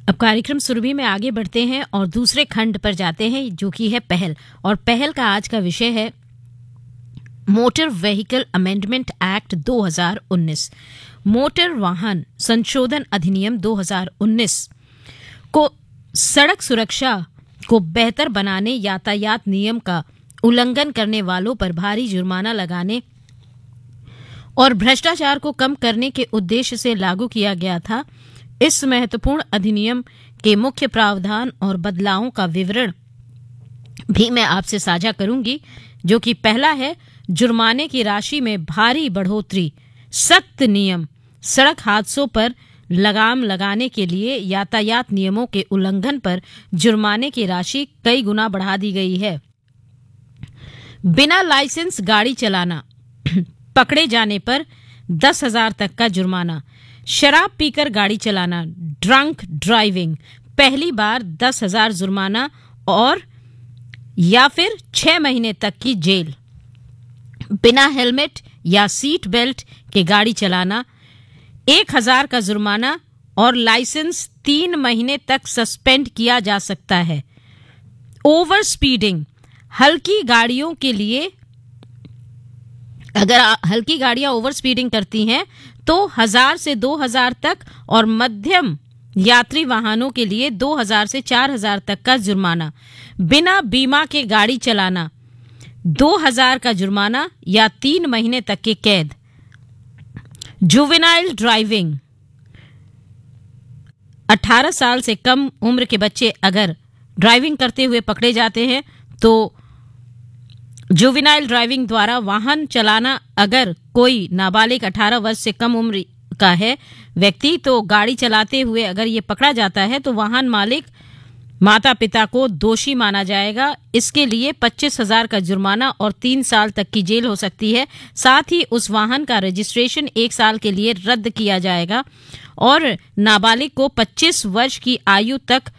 अब कार्यक्रम सुरभि में आगे बढ़ते हैं और दूसरे खंड पर जाते हैं, जो कि है पहल। और पहल का आज का विषय है motor vehicle amendment act 2019। Motor वाहन संशोधन अधिनियम 2019 को सड़क सुरक्षा को बेहतर बनाने, यातायात नियम का उल्लंघन करने वालों पर भारी जुर्माना लगाने और भ्रष्टाचार को कम करने के उद्देश्य से लागू किया गया था। इस महत्वपूर्ण अधिनियम के मुख्य प्रावधान और बदलावों का विवरण भी मैं आपसे साझा करूंगी, जो कि पहला है जुर्माने की राशि में भारी बढ़ोतरी, सख्त नियम, सड़क हादसों पर लगाम लगाने के लिए यातायात नियमों के उल्लंघन पर जुर्माने की राशि कई गुना बढ़ा दी गई है। बिना लाइसेंस गाड़ी चलाना, पकड़े जाने पर 10,000 तक का जुर्माना। शराब पीकर गाड़ी चलाना, ड्रंक ड्राइविंग, पहली बार 10,000 जुर्माना और या फिर 6 महीने तक की जेल। बिना हेलमेट या सीट बेल्ट के गाड़ी चलाना, 1,000 का जुर्माना और लाइसेंस 3 महीने तक सस्पेंड किया जा सकता है। ओवर स्पीडिंग, हल्की गाड़ियों के लिए अगर हल्की गाड़ियां ओवर स्पीडिंग करती हैं तो 1,000 से 2,000 तक, और मध्यम यात्री वाहनों के लिए 2,000 से 4,000 तक का जुर्माना। बिना बीमा के गाड़ी चलाना, 2,000 का जुर्माना या 3 महीने तक की कैद। जुवेनाइल ड्राइविंग, 18 साल से कम उम्र के बच्चे अगर ड्राइविंग करते हुए पकड़े जाते हैं तो जुवेनाइल ड्राइविंग द्वारा वाहन चलाना, अगर कोई नाबालिग 18 वर्ष से कम उम्र का है व्यक्ति तो गाड़ी चलाते हुए अगर ये पकड़ा जाता है तो वाहन मालिक माता पिता को दोषी माना जाएगा। इसके लिए 25,000 का जुर्माना और 3 साल तक की जेल हो सकती है। साथ ही उस वाहन का रजिस्ट्रेशन 1 साल के लिए रद्द किया जाएगा और नाबालिग को 25 वर्ष की आयु तक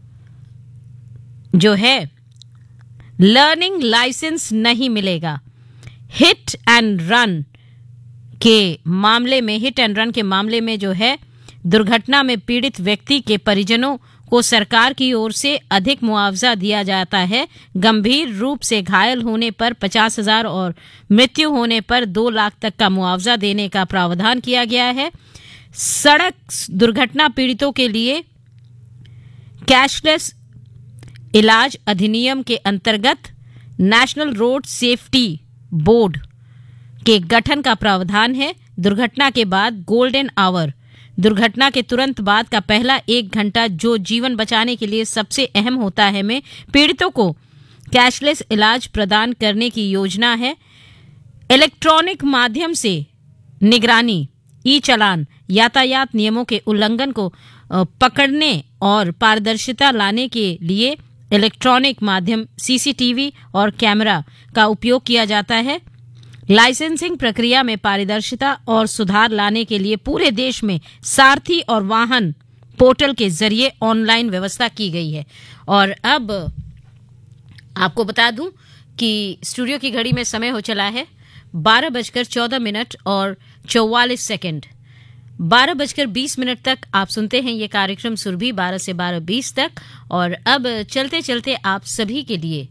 जो है लर्निंग लाइसेंस नहीं मिलेगा। हिट एंड रन के मामले में जो है दुर्घटना में पीड़ित व्यक्ति के परिजनों को सरकार की ओर से अधिक मुआवजा दिया जाता है। गंभीर रूप से घायल होने पर 50,000 और मृत्यु होने पर 2 लाख तक का मुआवजा देने का प्रावधान किया गया है। सड़क दुर्घटना पीड़ितों के लिए कैशलेस इलाज अधिनियम के अंतर्गत नेशनल रोड सेफ्टी बोर्ड के गठन का प्रावधान है। दुर्घटना के बाद गोल्डन आवर, दुर्घटना के तुरंत बाद का पहला 1 घंटा जो जीवन बचाने के लिए सबसे अहम होता है, में पीड़ितों को कैशलेस इलाज प्रदान करने की योजना है। इलेक्ट्रॉनिक माध्यम से निगरानी, ई चालान, यातायात नियमों के उल्लंघन को पकड़ने और पारदर्शिता लाने के लिए इलेक्ट्रॉनिक माध्यम सीसीटीवी और कैमरा का उपयोग किया जाता है। लाइसेंसिंग प्रक्रिया में पारदर्शिता और सुधार लाने के लिए पूरे देश में सारथी और वाहन पोर्टल के जरिए ऑनलाइन व्यवस्था की गई है। और अब आपको बता दूं कि स्टूडियो की घड़ी में समय हो चला है 12:14 और 44 सेकंड। 12:20 तक आप सुनते हैं ये कार्यक्रम सुरभि 12 से 12:20 तक। और अब चलते चलते आप सभी के लिए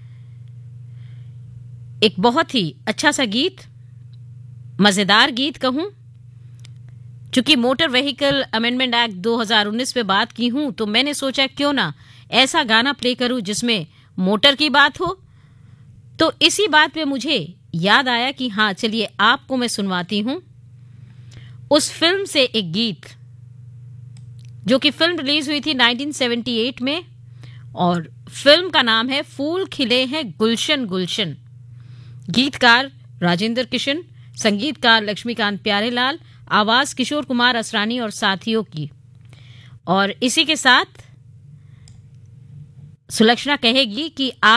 एक बहुत ही अच्छा सा गीत, मजेदार गीत कहूं, चूंकि मोटर व्हीकल अमेंडमेंट एक्ट 2019 पे बात की हूं तो मैंने सोचा क्यों ना ऐसा गाना प्ले करूं जिसमें मोटर की बात हो। तो इसी बात पे मुझे याद आया कि हाँ, चलिए आपको मैं सुनवाती हूं उस फिल्म से एक गीत, जो कि फिल्म रिलीज हुई थी 1978 में और फिल्म का नाम है फूल खिले हैं गुलशन गुलशन। गीतकार राजेंद्र किशन, संगीतकार लक्ष्मीकांत प्यारेलाल, आवाज किशोर कुमार असरानी और साथियों की। और इसी के साथ सुलक्षणा कहेगी कि आप